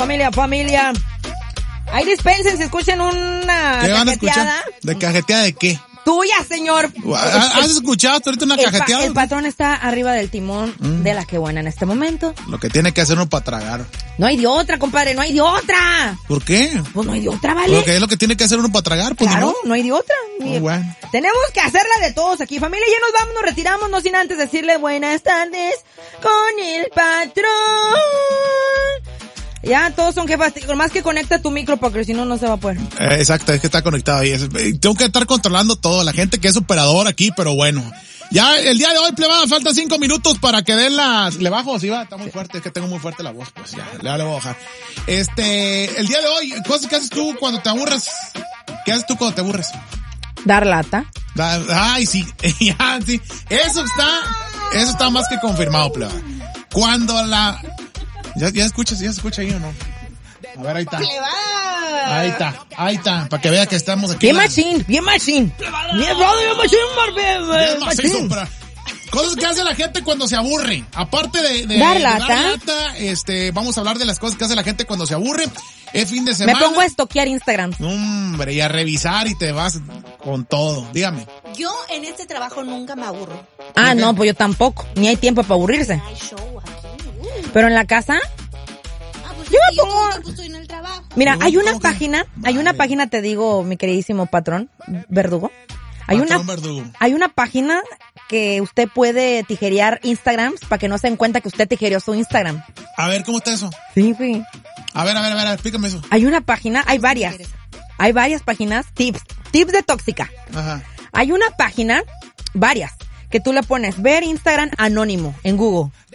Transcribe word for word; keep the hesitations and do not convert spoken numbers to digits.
Familia, familia. Ahí dispensen si escuchan una ¿Qué van a cajeteada. escuchar? ¿De cajeteada de qué? Tuya, señor. ¿Has escuchado ahorita una El, pa- cajeteada? el patrón está arriba del timón Mm. de la que buena en este momento. Lo que tiene que hacer uno para tragar. No hay de otra, compadre, no hay de otra. ¿Por qué? Pues no hay de otra, ¿vale? Porque es lo que tiene que hacer uno para tragar, pues Claro, no. no hay de otra. Muy bueno. Tenemos que hacerla de todos aquí, familia. Ya nos vamos, nos retiramos, no sin antes decirle buenas tardes con el patrón. Ya todos son jefas, más que conecta tu micro porque si no, no se va a poder. Eh, exacto, es que está conectado ahí. Es- eh, tengo que estar controlando todo, la gente que es operador aquí, pero bueno. Ya el día de hoy, plebada, faltan cinco minutos para que den las... ¿Le bajo? Sí, va, está muy fuerte, es que tengo muy fuerte la voz, pues ya, ya le voy a bajar. Este, el día de hoy, cosas que haces tú cuando te aburres. ¿Qué haces tú cuando te aburres? Dar lata. Da- Ay, sí, ya, sí. Eso está, eso está más que confirmado, plebada. Cuando la... ¿Ya, ya escuchas? ¿Ya se escucha ahí o no? A ver, ahí está. Ahí está, ahí está, para que vea que estamos aquí. Bien la- machine, bien machine. Bien brother, bien machine, Barbie, Bien bien macizo, machine. pero- Cosas que hace la gente cuando se aburre. Aparte de, de, Dar de lata. lata, este, vamos a hablar de las cosas que hace la gente cuando se aburre. Es fin de Me semana. pongo a estoquear Instagram. Hombre, y a revisar y te vas con todo. Dígame. Yo en este trabajo nunca me aburro. Ah, no, pues yo tampoco. Ni hay tiempo para aburrirse. Hay show aquí. Uh. Pero en la casa, Ah, pues Yo me es que yo pongo- todo el tiempo estoy en el trabajo. mira, No, hay una ¿cómo que? página, hay una Vale. página, te digo, mi queridísimo patrón, Verdugo. Hay Patrón una, Verdugo. hay una página que usted puede tijerear Instagrams para que no se den cuenta que usted tijereó su Instagram. A ver, ¿cómo está eso? Sí, sí. A ver, a ver, a ver, explícame eso. Hay una página, hay varias. Hay varias páginas, tips, tips de tóxica. Ajá. Hay una página, varias, que tú le pones ver Instagram anónimo en Google.